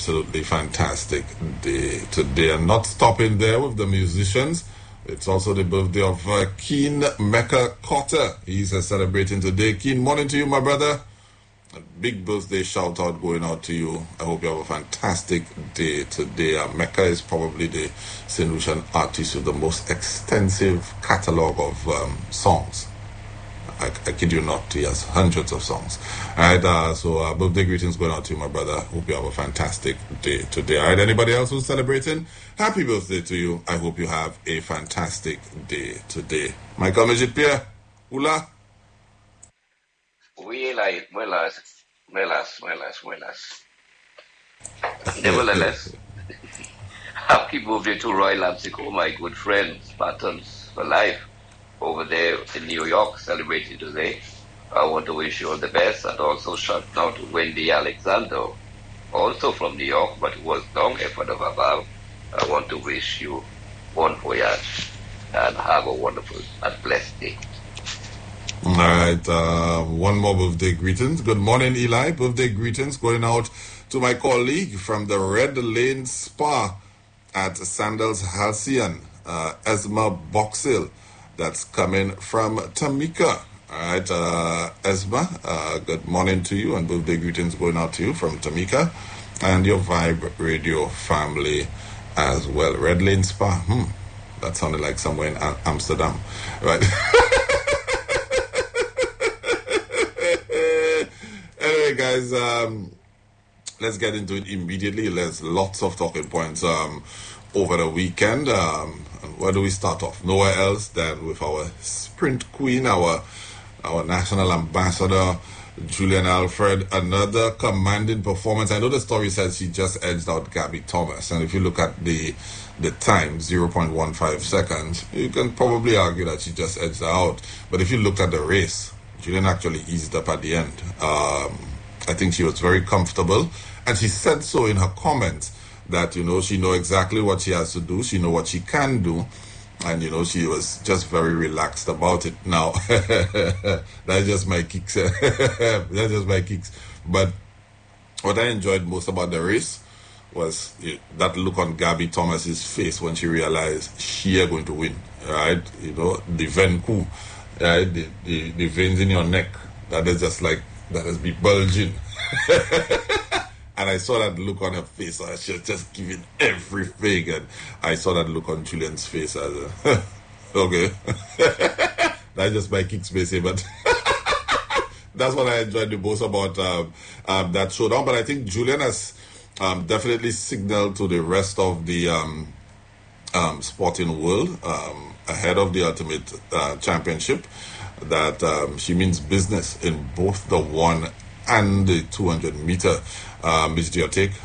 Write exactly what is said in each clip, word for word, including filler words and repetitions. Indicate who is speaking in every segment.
Speaker 1: absolutely fantastic day today. And not stopping there with the musicians, it's also the birthday of uh, Keen Mecca Cotter. He's uh, celebrating today. Keen, morning to you, my brother. A big birthday shout out going out to you. I hope you have a fantastic day today. Uh, Mecca is probably the Saint Lucian artist with the most extensive catalogue of um, songs. I, I kid you not, he has hundreds of songs. Alright, uh, so uh, birthday greetings going out to you, my brother. Hope you have a fantastic day today. Alright, anybody else who's celebrating? Happy birthday to you. I hope you have a fantastic day today. Michael Majid Pierre, Ula.
Speaker 2: We like muelas, muelas, muelas, muelas. Nevertheless, happy birthday to Roy Lamsico, my good friend, Spartans for life, over there in New York, celebrating today. I want to wish you all the best, and also shout out to Wendy Alexander, also from New York, but who was long effort of above. I want to wish you bon voyage and have a wonderful and blessed day.
Speaker 1: All right, uh, one more birthday greetings. Good morning, Eli. Birthday greetings going out to my colleague from the Red Lane Spa at Sandals Halcyon, uh, Esma Boxhill. That's coming from Tamika. All right, uh, Esma, uh, good morning to you, and birthday greetings going out to you from Tamika and your Vibe Radio family as well. Red Lane Spa. Hmm, that sounded like somewhere in Amsterdam, right? Anyway, guys, um, let's get into it immediately. There's lots of talking points um, over the weekend. Um, where do we start off? Nowhere else than with our sprint queen, our our national ambassador, Julian Alfred. Another commanding performance. I know the story says she just edged out Gabby Thomas, and if you look at the the time, zero point one five seconds, you can probably argue that she just edged her out. But if you look at the race, Julian actually eased up at the end. Um, I think she was very comfortable, and she said so in her comments that, you know, she know exactly what she has to do, she know what she can do, and, you know, she was just very relaxed about it. Now, that's just my kicks. That's just my kicks. But what I enjoyed most about the race was that look on Gabby Thomas's face when she realized she is going to win, right? You know, the vein coup. Right, the, the, the veins in your neck, that is just like, that is be bulging. And I saw that look on her face, so she was just giving everything, and I saw that look on Julian's face as a, okay. That's just my kicks, basically, but that's what I enjoyed the most about um, um, that showdown. But I think Julian has um, definitely signaled to the rest of the um, um, sporting world, um, ahead of the Ultimate uh, Championship, that um, she means business in both the one and the two hundred meter. Um, is your take?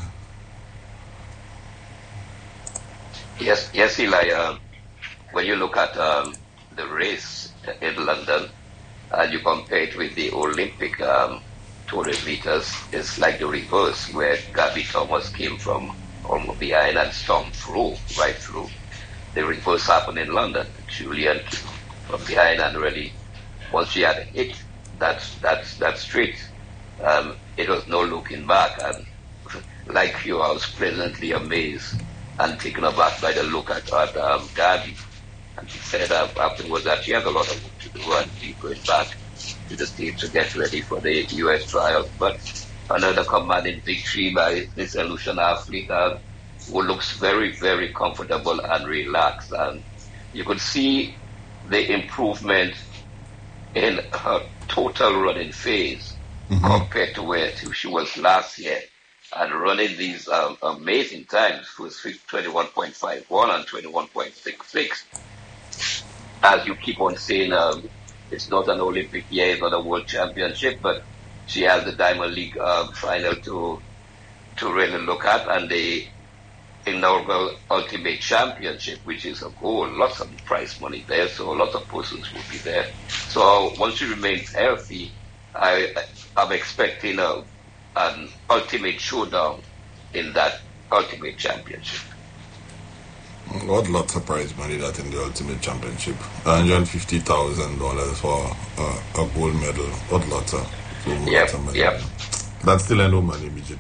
Speaker 2: Yes, yes, Eli. Um, when you look at um, the race in London and you compare it with the Olympic um, two hundred meters, it's like the reverse, where Gabby Thomas came from almost behind and stormed through, right through. The reverse happened in London. Julian from behind, and really, once she had hit that that that street, um, it was no looking back. And like you, I was pleasantly amazed and taken aback by the look at, at um, Gabby. And she said uh, afterwards that she has a lot of work to do, and she's going back to the States to get ready for the U S trials. But another commanding victory by this Saint Lucian athlete, uh, who looks very, very comfortable and relaxed. And you could see the improvement in her total running phase mm-hmm. compared to where she was last year, and running these um, amazing times for twenty-one point five one and twenty-one point six six. As you keep on saying, um, it's not an Olympic year, it's not a World Championship, but she has the Diamond League uh, final to to really look at, and the inaugural Ultimate Championship, which is a goal, lots of prize money there, so lots of persons will be there. So once she remains healthy, I, I'm expecting a, an ultimate showdown in that Ultimate Championship.
Speaker 1: What lots of prize money that in the Ultimate Championship? one hundred fifty thousand dollars for uh, a gold medal. What lots of, so
Speaker 2: yep,
Speaker 1: lots of money.
Speaker 2: Yep.
Speaker 1: That's still no money, midget.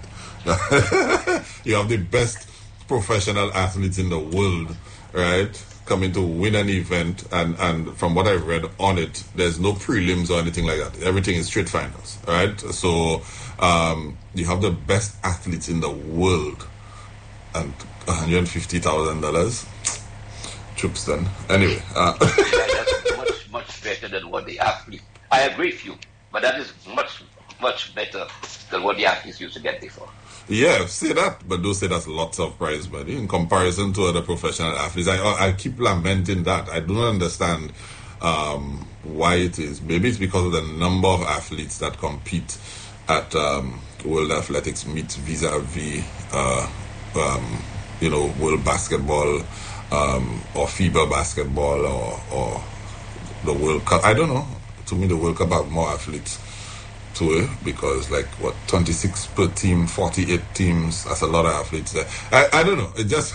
Speaker 1: You have the best professional athletes in the world, right? Coming to win an event, and, and from what I've read on it, there's no prelims or anything like that. Everything is straight finals, right? So um, you have the best athletes in the world, and one hundred fifty thousand dollars. Troops then. Anyway. Uh.
Speaker 2: Yeah, that's much, much better than what the athlete. I agree with you, but that is much, much better than what the athletes used to get before.
Speaker 1: Yeah, say that, but don't say that's lots of prize money in comparison to other professional athletes. I I keep lamenting that. I don't understand um, why it is. Maybe it's because of the number of athletes that compete at um, World Athletics meets vis-a-vis, uh, um, you know, World Basketball um, or FIBA Basketball or, or the World Cup. I don't know. To me, the World Cup have more athletes to it because, like, what, twenty-six per team, forty-eight teams. That's a lot of athletes there. I, I don't know. It just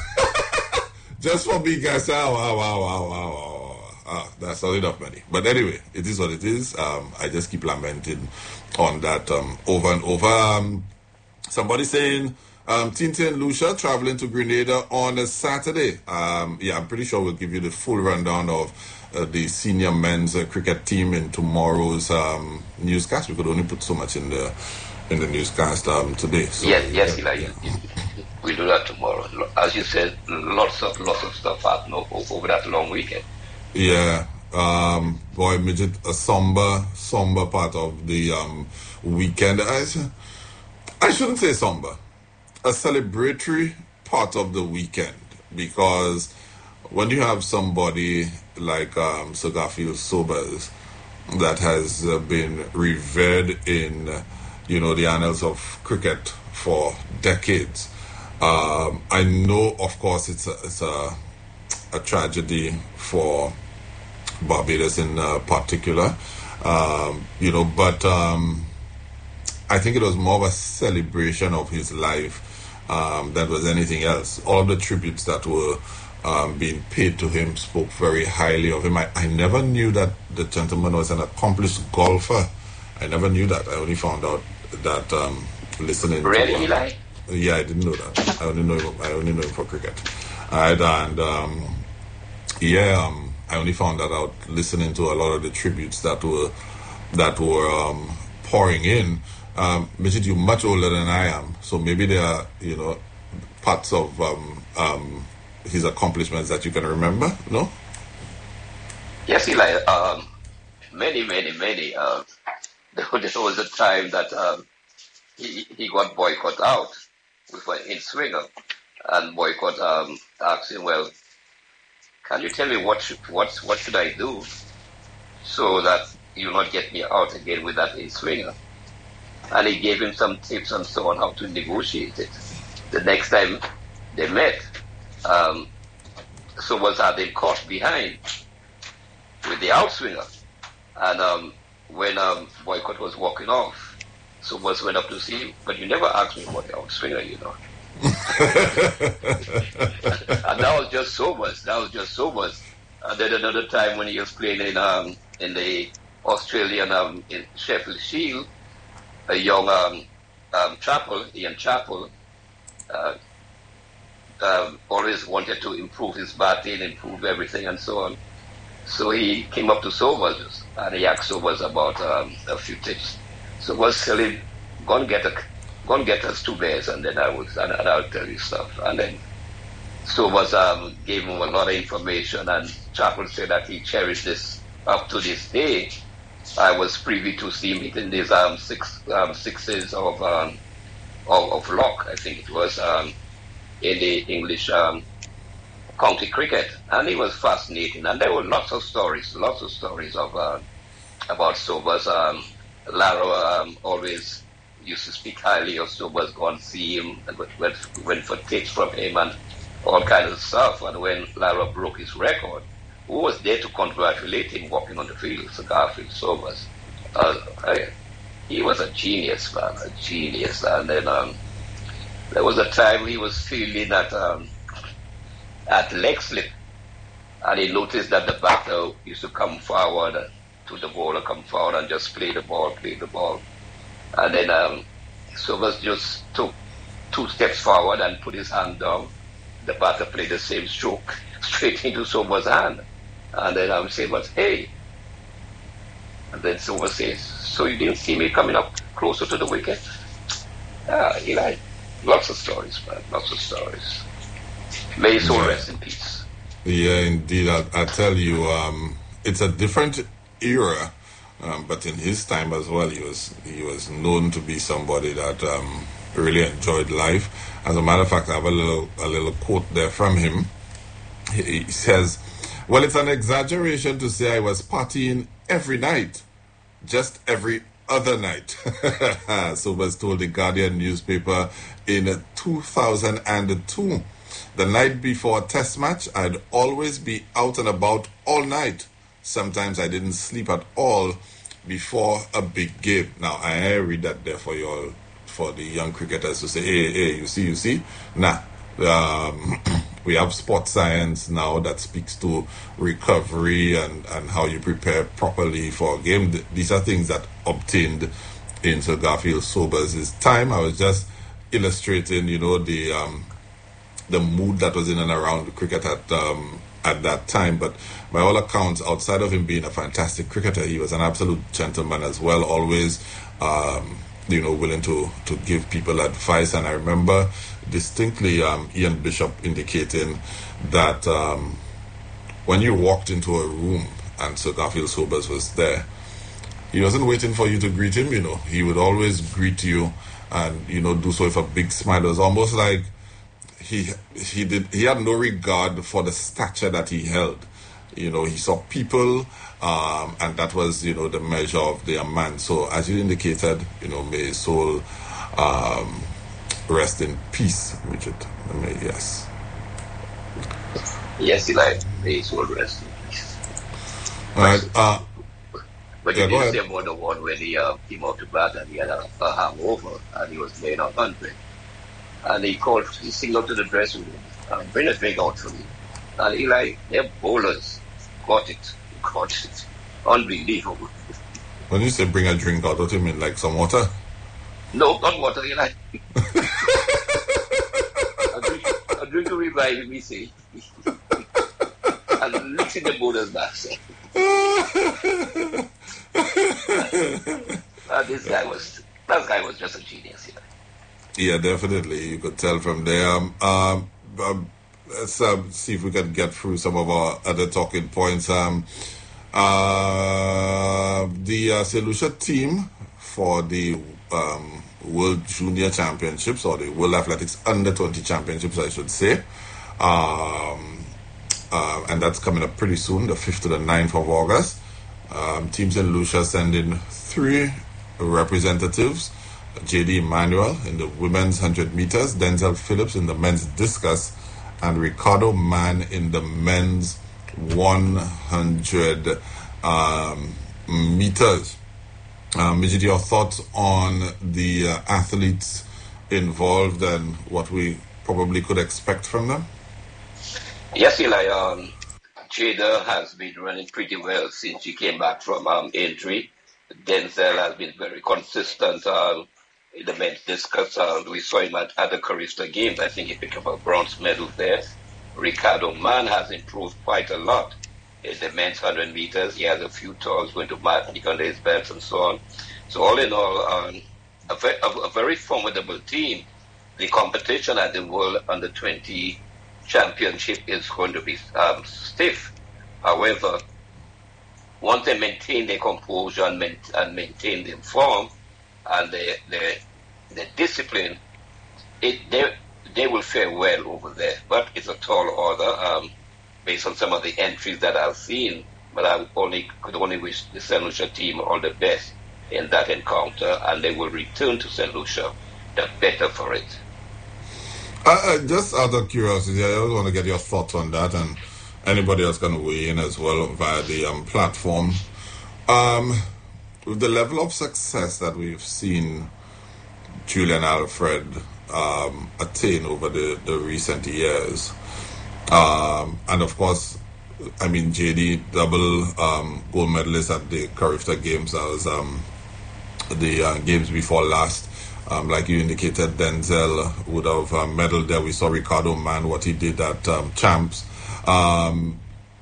Speaker 1: just for me, guys. Wow, wow, wow, wow, wow, wow. Ah, that's not enough money. But anyway, it is what it is. Um, I just keep lamenting on that um, over and over. Um, somebody saying um, Tintin Lucia traveling to Grenada on a Saturday. Um, yeah, I'm pretty sure we'll give you the full rundown of Uh, the senior men's uh, cricket team in tomorrow's um, newscast. We could only put so much in the in the newscast um, today. So,
Speaker 2: yes, yes,
Speaker 1: yeah,
Speaker 2: Eli,
Speaker 1: yeah.
Speaker 2: we'll do that tomorrow. As you said, lots of lots of stuff happened over that long weekend.
Speaker 1: Yeah, um, boy, midget, a somber, somber part of the um, weekend. I, I shouldn't say somber, a celebratory part of the weekend, because when you have somebody like um, Sir Garfield Sobers that has uh, been revered in, uh, you know, the annals of cricket for decades, um, I know, of course, it's a, it's a, a tragedy for Barbados in uh, particular, um, you know, but um, I think it was more of a celebration of his life um, than was anything else. All the tributes that were Um, being paid to him spoke very highly of him. I, I never knew that the gentleman was an accomplished golfer. I never knew that. I only found out that um, listening
Speaker 2: really,
Speaker 1: to... Um,
Speaker 2: Eli?
Speaker 1: Yeah, I didn't know that. I only know him, I only know him for cricket. Right, and um, yeah, um, I only found that out listening to a lot of the tributes that were that were um, pouring in. Um, Midget, you're much older than I am, so maybe there are, you know, parts of um, um, his accomplishments that you can remember, no?
Speaker 2: Yes, Eli. Um, many, many, many. Uh, there was a time that um, he he got boycott out with an in swinger, and boycott um, asked him, "Well, can you tell me what should, what what should I do so that you will not get me out again with that in swinger?" And he gave him some tips and so on how to negotiate it. The next time they met, Um, so was had him caught behind with the outswinger, and um, when um, Boycott was walking off, so was went up to see him, but you never asked me about the outswinger, you know. And that was just so much. That was just so much. And then another time when he was playing in um, in the Australian um, in Sheffield Shield, a young um, um, Chappell, Ian Chappell. Uh, Um, always wanted to improve his batting, improve everything, and so on. So he came up to Sobers and he asked Sobers about um, a few tips. So was telling, "Go and get a, go and get us two bears, and then I will, and, and I'll tell you stuff." And then Sobers um, gave him a lot of information, and Chappell said that he cherished this up to this day. I was privy to see him hitting these um, six um, sixes of um, of, of lock, I think it was. Um, in the English um, county cricket, and it was fascinating. And there were lots of stories, lots of stories of uh, about Sobers. Um, Lara um, always used to speak highly of Sobers, go and see him, and went, went for tips from him and all kinds of stuff. And when Lara broke his record, who was there to congratulate him walking on the field? Sir Garfield Sobers. Uh, I, he was a genius, man, a genius. And then um, there was a time he was fielding at um, at leg slip, and he noticed that the batter used to come forward to the bowler, come forward and just play the ball, play the ball. And then um, Sobers just took two steps forward and put his hand down. The batter played the same stroke straight into Sober's hand. And then I would say, but hey. And then Sober says, so you didn't see me coming up closer to the wicket? Ah, Eli, lots of stories, man, lots of stories. May his soul
Speaker 1: Yeah.
Speaker 2: rest in peace.
Speaker 1: Yeah, indeed. I, I tell you, um, it's a different era, um, but in his time as well, he was he was known to be somebody that um, really enjoyed life. As a matter of fact, I have a little a little quote there from him. He, he says, "Well, it's an exaggeration to say I was partying every night, just every other night." Sobers told the Guardian newspaper in two thousand two. The night before a test match, I'd always be out and about all night. Sometimes I didn't sleep at all before a big game. Now, I read that there for you all, for the young cricketers to say, hey, hey, you see, you see? Nah, um, we have sports science now that speaks to recovery and, and how you prepare properly for a game. Th- These are things that obtained in Sir Garfield Sobers' time. I was just illustrating, you know, the... Um, the mood that was in and around cricket at um, at that time. But by all accounts, outside of him being a fantastic cricketer, he was an absolute gentleman as well, always um, you know, willing to, to give people advice. And I remember distinctly um, Ian Bishop indicating that um, when you walked into a room and Sir Garfield Sobers was there, he wasn't waiting for you to greet him, you know. He would always greet you and, you know, do so with a big smile. It was almost like He he did he had no regard for the stature that he held. You know, he saw people, um, and that was, you know, the measure of their man. So, as you indicated, you know, may his soul um, rest in peace, Richard. May, yes.
Speaker 2: Yes, Eli, may his soul rest in peace.
Speaker 1: All right. Uh,
Speaker 2: But
Speaker 1: yeah,
Speaker 2: you
Speaker 1: go
Speaker 2: didn't
Speaker 1: ahead.
Speaker 2: say about the one when he uh, came out to bat and he had a, a hangover and he was laying on hundred. And he called, he signaled to the dressing room, uh, bring a drink out for me. And Eli, their bowlers got it, got it. Unbelievable.
Speaker 1: When you say bring a drink out, what do you mean, like some water?
Speaker 2: No, not water, Eli. a drink, a drink to revive me, say. And licking the bowlers back, say. uh, this guy was, that guy was just a genius, Eli.
Speaker 1: Yeah, definitely. You could tell from there. Um, um, um, let's um, see if we can get through some of our other talking points. Um, uh, the uh, Saint Lucia team for the um, World Junior Championships, or the World Athletics Under twenty Championships, I should say. Um, uh, and that's coming up pretty soon, the fifth to the ninth of August. Um, Team Saint Lucia sending three representatives. J D Emmanuel in the women's one hundred meters, Denzel Phillips in the men's discus, and Ricardo Mann in the men's one hundred um, meters. Um, Mijit, your thoughts on the uh, athletes involved and what we probably could expect from them?
Speaker 2: Yes, Eli, um, Jada has been running pretty well since she came back from um, injury. Denzel has been very consistent um, in the men's discus. Uh, we saw him at, at the Carista Games. I think he picked up a bronze medal there. Ricardo Mann has improved quite a lot in the men's one hundred meters. He has a few tours going to Martinique under his belt and so on. So all in all, um, a, ve- a, a very formidable team. The competition at the World Under twenty Championship is going to be um, stiff. However, once they maintain their composure and, main, and maintain their form and their, their, their discipline, it, they, they will fare well over there. But it's a tall order um, based on some of the entries that I've seen. But I only could only wish the Saint Lucia team all the best in that encounter, and they will return to Saint Lucia the better for it.
Speaker 1: Uh, uh, just out of curiosity, I just want to get your thoughts on that, and anybody else can weigh in as well via the um, platform. Um, with the level of success that we've seen Julian Alfred um, attain over the, the recent years, um, and of course, I mean, J D, double um, gold medalist at the Carifta Games, that was um, the uh, games before last. Um, like you indicated, Denzel would have uh, medaled there. We saw Ricardo Mann, what he did at um, Champs. Um,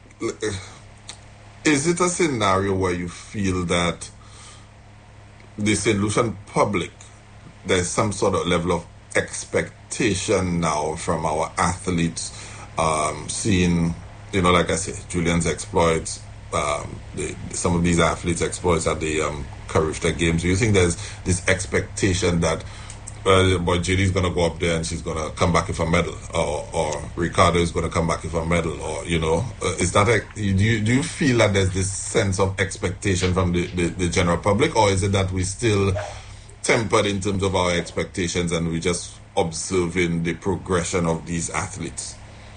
Speaker 1: is it a scenario where you feel that the Saint Lucian public, there's some sort of level of expectation now from our athletes, um, seeing, you know, like I said, Julian's exploits, um, the, some of these athletes' exploits at the um, Carifta Games. Do you think there's this expectation that, uh, boy, J D's going to go up there and she's going to come back with a medal, or, or Ricardo is going to come back with a medal, or, you know, uh, is that, a, do you, do you feel that there's this sense of expectation from the, the, the general public, or is it that we still tempered in terms of our expectations and we just observing the progression of these athletes?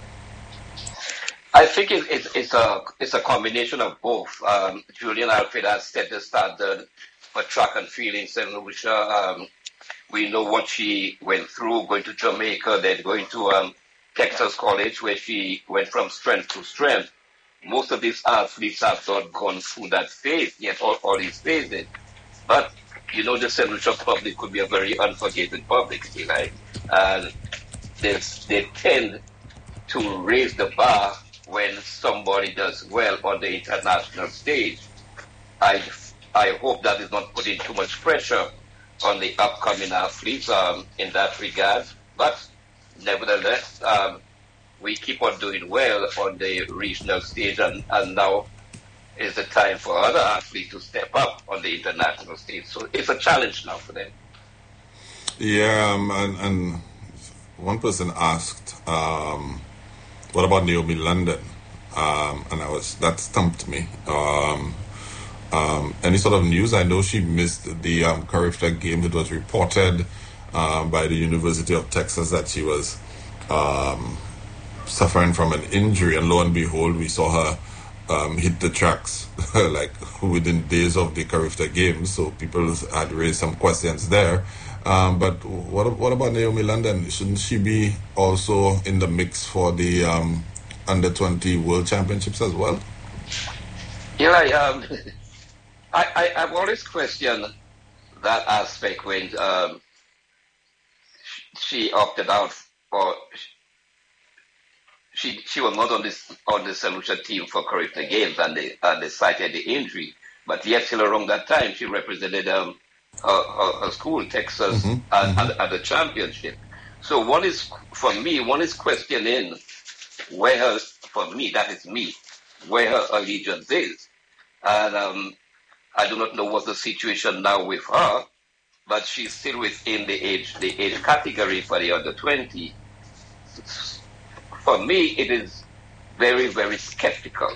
Speaker 2: I think it, it, it's a it's a combination of both. Um, Julian Alfred has set the standard for track and field in Saint Lucia. Um, we know what she went through, going to Jamaica, then going to um, Texas College, where she went from strength to strength. Most of these athletes have not gone through that phase yet, all, all these phases. But you know, the Saint Lucia public could be a very unforgiving public, Eli. And they, they tend to raise the bar when somebody does well on the international stage. I I hope that is not putting too much pressure on the upcoming athletes um, in that regard. But nevertheless, um, we keep on doing well on the regional stage, and, and now is the time for other athletes to step up on the international stage. So it's a challenge now for them.
Speaker 1: Yeah, um, and, and one person asked, um, what about Naomi London? Um, and I was that stumped me. Um, um, any sort of news? I know she missed the um, Carifta game. It was reported um, by the University of Texas that she was um, suffering from an injury, and lo and behold, we saw her um, hit the tracks like within days of the Carifta game. So people had raised some questions there. Um, but what what about Naomi London? Shouldn't she be also in the mix for the um, under twenty World Championships as well?
Speaker 2: Yeah, um, I, I I've always questioned that aspect when um, she opted out, or she she was not on this on the Saint Lucia team for Carifta Games, and they and they cited the injury. But yet, still around that time, she represented um. Her, her, her school, Texas,
Speaker 1: Mm-hmm,
Speaker 2: at,
Speaker 1: mm-hmm.
Speaker 2: at, at the championship. So one is, for me, one is questioning where her, for me, that is me, where her allegiance is. And um, I do not know what's the situation now with her, but she's still within the age, the age category for the under twenty. For me, it is very, very skeptical.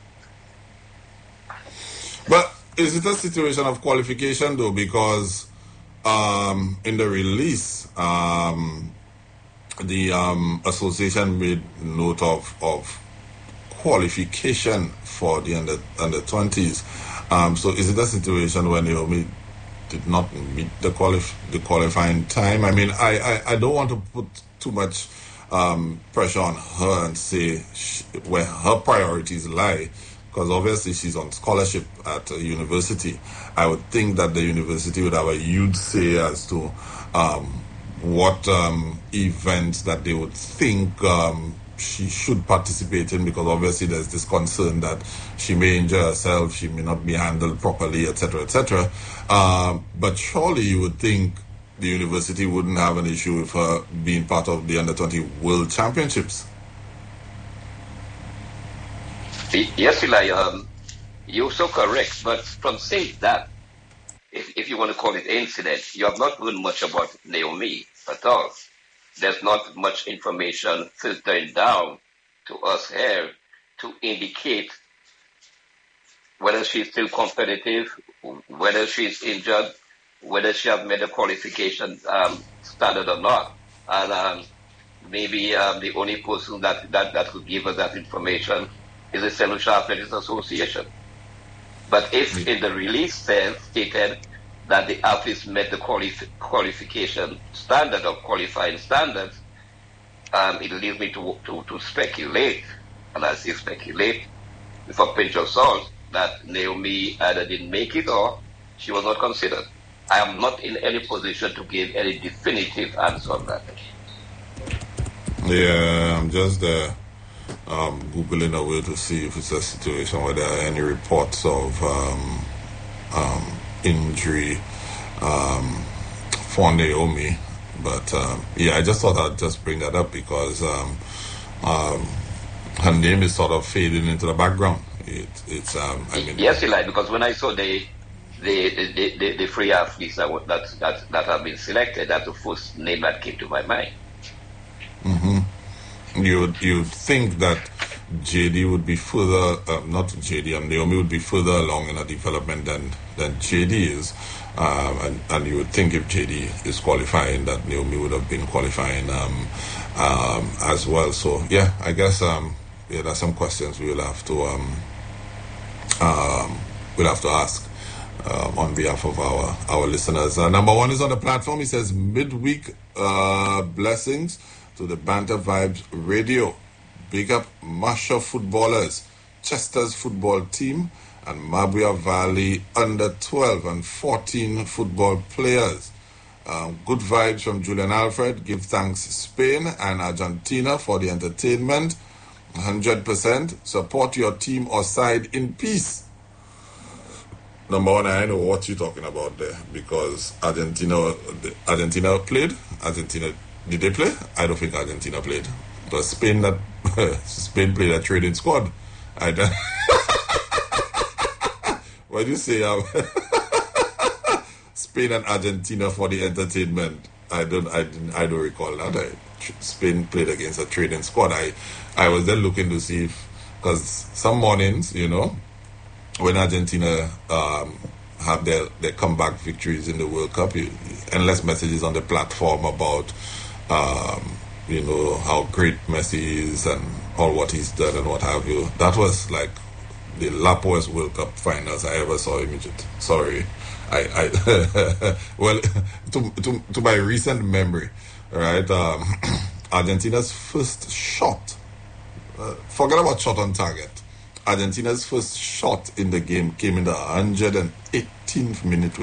Speaker 1: But is it a situation of qualification though? Because um, in the release, um, the um, association made note of, of qualification for the under under twenties. Um, so is it a situation when Naomi did not meet the qualif- the qualifying time? I mean, I, I, I don't want to put too much um, pressure on her and say she, where her priorities lie, because obviously she's on scholarship at a university. I would think that the university would have a huge say as to um, what um, events that they would think um, she should participate in, because obviously there's this concern that she may injure herself, she may not be handled properly, et cetera, et cetera. Uh, but surely you would think the university wouldn't have an issue with her being part of the under twenty World Championships.
Speaker 2: Yes, Eli, um, you're so correct. But from saying that, if, if you want to call it incident, you have not heard much about Naomi at all. There's not much information filtering down to us here to indicate whether she's still competitive, whether she's injured, whether she has made the qualification um, standard or not. And um, maybe um, the only person that, that, that could give us that information is the Saint Lucia Athletics Association. But if in the release says, stated that the athletes met the quali- qualification standard or qualifying standards, um, it leads me to, to, to speculate, and I say speculate with a pinch of salt, that Naomi either didn't make it or she was not considered. I am not in any position to give any definitive answer on that.
Speaker 1: Yeah, I'm just there um, Googling a way to see if it's a situation where there are any reports of um, um, injury um, for Naomi. But um, yeah, I just thought I'd just bring that up because um, um, her name is sort of fading into the background. It, it's um, I mean,
Speaker 2: yes, Eli, because when I saw the the the, the, the free athletes that, that that that have been selected, that's the first name that came to my mind.
Speaker 1: Mm-hmm. You you think that J D would be further, uh, not J D, um, Naomi would be further along in her development than than J D is, um, and and you would think if J D is qualifying, that Naomi would have been qualifying um, um, as well. So yeah, I guess um, yeah, there's some questions we will have to um, um, we'll have to ask um, on behalf of our our listeners. Uh, number one is on the platform. He says midweek uh, blessings to the Banter Vibes Radio. Big up Masha footballers, Chester's football team, and Mabuya Valley under twelve and fourteen football players. Um, good vibes from Julian Alfred. Give thanks Spain and Argentina for the entertainment. one hundred percent. Support your team or side in peace. Number one, I know what you're talking about there because Argentina, Argentina played. Argentina, did they play? I don't think Argentina played. It was Spain that Spain played a trading squad. I don't. What do you say? Um, Spain and Argentina for the entertainment. I don't. I didn't. I don't recall that. I, Spain played against a trading squad. I, I was then looking to see if, because some mornings, you know, when Argentina um, have their their comeback victories in the World Cup, you, endless messages on the platform about. Um, you know, how great Messi is and all what he's done and what have you. That was like the lapworst World Cup finals I ever saw him. Sorry. I, I well, to, to, to my recent memory, right, um, Argentina's first shot, uh, forget about shot on target, Argentina's first shot in the game came in the one hundred eighteenth minute,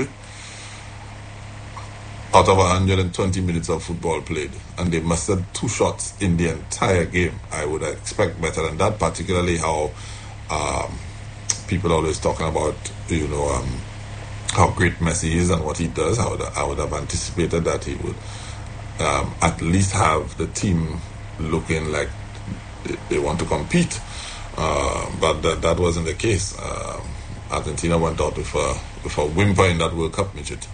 Speaker 1: out of one hundred twenty minutes of football played, and they mustered two shots in the entire game. I would expect better than that, particularly how um, people always talking about, you know, um, how great Messi is and what he does. I would, I would have anticipated that he would um, at least have the team looking like they, they want to compete, uh, but that, that wasn't the case. Uh, Argentina went out with a, with a whimper in that World Cup, midget.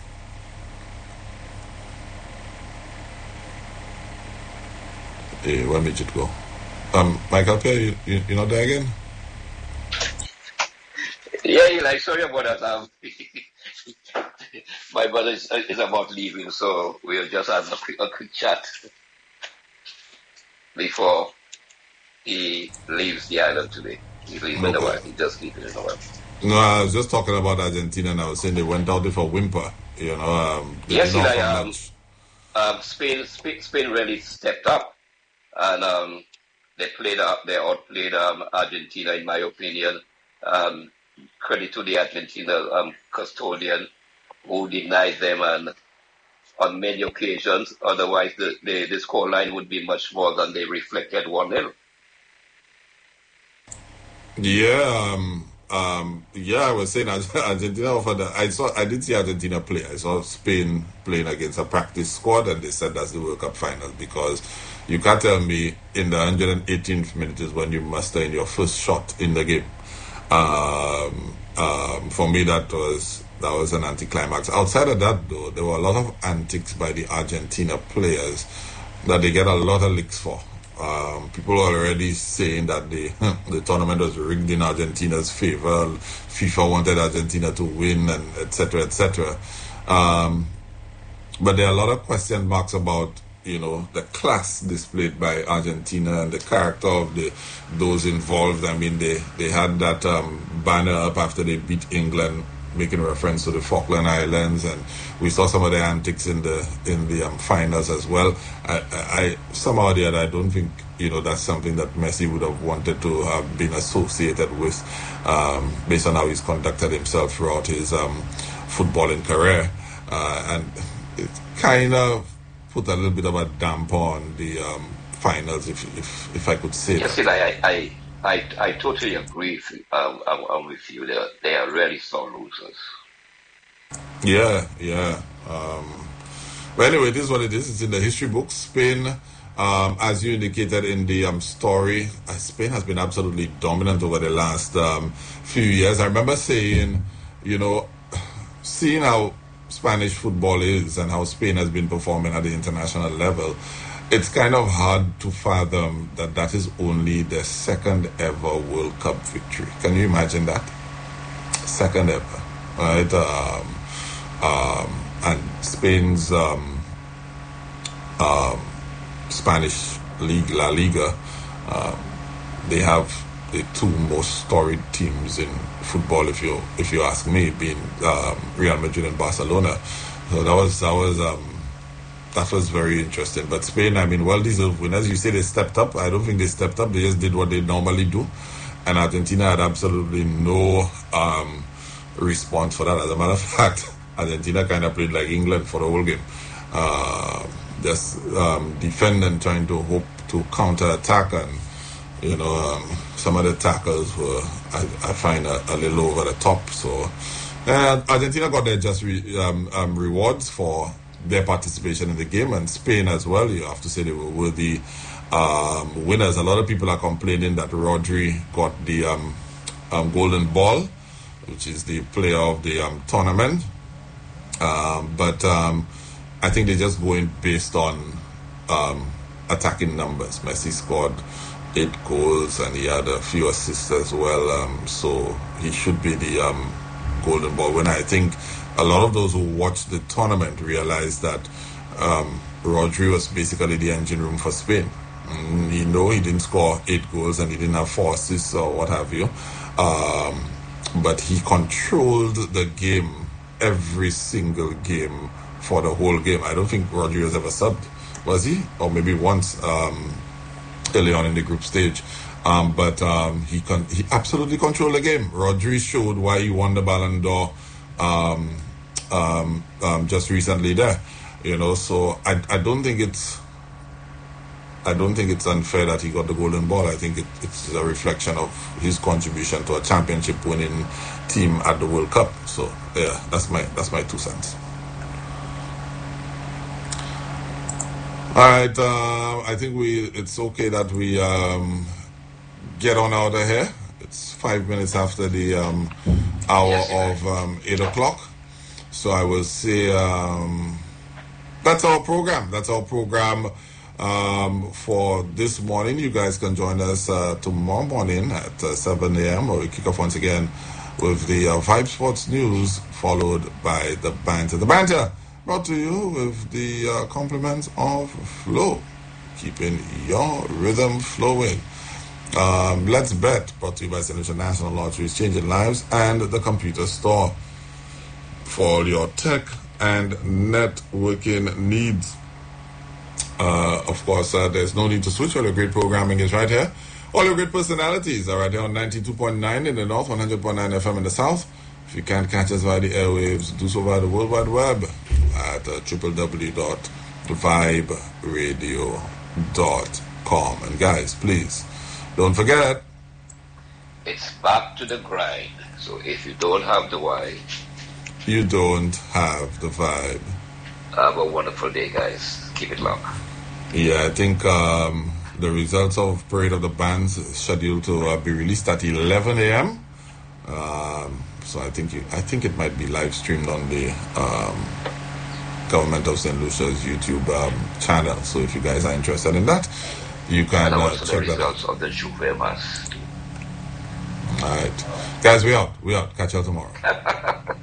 Speaker 1: Hey, where did it go? Um, Michael Pierre, you, you, you're not there again?
Speaker 2: Yeah, Eli, sorry about that. Um, my brother is, is about leaving, so we'll just have a quick, a quick chat before he leaves the island today. He leaves in a while. He just leaves in a while.
Speaker 1: No, I was just talking about Argentina, and I was saying they went out with a whimper. You know, um,
Speaker 2: yes, Eli, um, um, Spain, Spain, Spain really stepped up. And um, they played up, they outplayed um, Argentina, in my opinion. Um, credit to the Argentina um, custodian who denied them, and on many occasions, otherwise the, the, the scoreline would be much more than they reflected one nil.
Speaker 1: Yeah, um, um, yeah, I was saying Argentina offered. I saw, I did see Argentina play. I saw Spain playing against a practice squad, and they said that's the World Cup final because. You can't tell me in the one hundred eighteenth minute is when you muster in your first shot in the game. Um, um, for me, that was that was an anticlimax. Outside of that, though, there were a lot of antics by the Argentina players that they get a lot of licks for. Um, people are already saying that the the tournament was rigged in Argentina's favor. FIFA wanted Argentina to win, and et cetera, et cetera. Um, but there are a lot of question marks about. You know, the class displayed by Argentina and the character of the those involved. I mean, they, they had that um, banner up after they beat England, making reference to the Falkland Islands, and we saw some of their antics in the in the um, finals as well. I, I somehow or the other, I don't think you know that's something that Messi would have wanted to have been associated with, um, based on how he's conducted himself throughout his um, footballing career. uh, and it kind of put a little bit of a damper on the um, finals, if, if if I could say
Speaker 2: yes,
Speaker 1: that.
Speaker 2: I, I, I, I totally agree with, um, um, with you. They are, they are really sore losers.
Speaker 1: Yeah, yeah. Um, but anyway, this is what it is. It's in the history books. Spain, um, as you indicated in the um, story, uh, Spain has been absolutely dominant over the last um, few years. I remember saying, you know, seeing how Spanish football is and how Spain has been performing at the international level, it's kind of hard to fathom that that is only their second ever World Cup victory. Can you imagine that? Second ever, right? Um, um, and Spain's um, um, Spanish league, La Liga, uh, they have the two most storied teams in football, if you if you ask me, being um, Real Madrid and Barcelona. So that was that was um, that was very interesting. But Spain, I mean, well, these are winners. You say they stepped up. I don't think they stepped up. They just did what they normally do. And Argentina had absolutely no um, response for that. As a matter of fact, Argentina kind of played like England for the whole game. Uh, just um, defend and trying to hope to counter-attack. And, you know, um, some of the tackles were, I, I find, a, a little over the top. So uh, Argentina got their just re, um, um, rewards for their participation in the game, and Spain as well. You have to say they were worthy um, winners. A lot of people are complaining that Rodri got the um, um, golden ball, which is the player of the um, tournament. Um, but um, I think they're just going based on um, attacking numbers. Messi scored eight goals and he had a few assists as well. Um, so he should be the um, golden ball winner. I think a lot of those who watched the tournament realized that um, Rodri was basically the engine room for Spain. Mm, you know, he didn't score eight goals and he didn't have four assists or what have you. Um, but he controlled the game, every single game for the whole game. I don't think Rodri was ever subbed, was he? Or maybe once um, early on in the group stage. Um, but um, he con- he absolutely controlled the game. Rodri showed why he won the Ballon d'Or um, um, um, just recently there. You know, so I I don't think it's I don't think it's unfair that he got the golden ball. I think it, it's a reflection of his contribution to a championship winning team at the World Cup. So yeah, that's my that's my two cents. All right, uh, I think we it's okay that we um, get on out of here. It's five minutes after the um, hour
Speaker 2: Yes,
Speaker 1: of um, eight o'clock. So I will say um, that's our program. That's our program um, for this morning. You guys can join us uh, tomorrow morning at uh, seven a.m. or we kick off once again with the uh, Vibe Sports News, followed by the banter. The banter brought to you with the uh, compliments of Flow, keeping your rhythm flowing. Um, Let's Bet, brought to you by Saint Lucia National Lotteries, changing lives, and the Computer Store for all your tech and networking needs. Uh, of course, uh, there's no need to switch. All your great programming is right here. All your great personalities are right here on ninety-two point nine in the north, one hundred point nine F M in the south. If you can't catch us via the airwaves, do so via the World Wide Web at uh, w w w dot vibe radio dot com. And guys, please, don't forget,
Speaker 2: it's back to the grind. So if you don't have the why,
Speaker 1: you don't have the vibe.
Speaker 2: Have a wonderful day, guys. Keep it locked.
Speaker 1: Yeah, I think um, the results of Parade of the Bands is scheduled to uh, be released at eleven a.m. Um, so I think you, I think it might be live streamed on the um, Government of Saint Lucia's YouTube um, channel. So if you guys are interested in that, you can
Speaker 2: and
Speaker 1: uh,
Speaker 2: also
Speaker 1: check
Speaker 2: the
Speaker 1: that out.
Speaker 2: results of the Juve Mass.
Speaker 1: All right, guys, we out. We out. Catch y'all tomorrow.